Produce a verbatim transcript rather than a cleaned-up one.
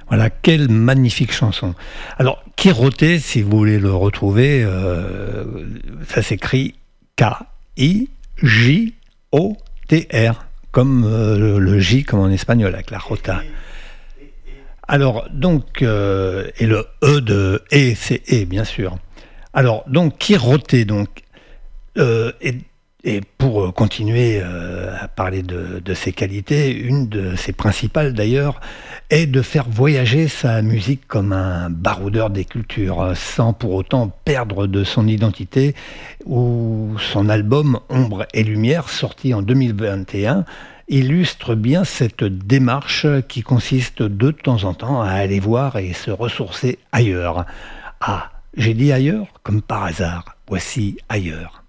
Voilà, quelle magnifique chanson. Alors, Kiroté, si vous voulez le retrouver, euh, ça s'écrit K I J O T R, comme euh, le, le J, comme en espagnol, avec la Jota. Alors, donc, euh, et le E de E, c'est E, bien sûr. Alors, donc, Kiroté, donc, euh, et, et pour continuer euh, à parler de, de ses qualités, une de ses principales d'ailleurs, est de faire voyager sa musique comme un baroudeur des cultures, sans pour autant perdre de son identité, où son album Ombre et Lumière, sorti en deux mille vingt et un, illustre bien cette démarche qui consiste de temps en temps à aller voir et se ressourcer ailleurs. Ah, j'ai dit ailleurs, comme par hasard, voici Ailleurs.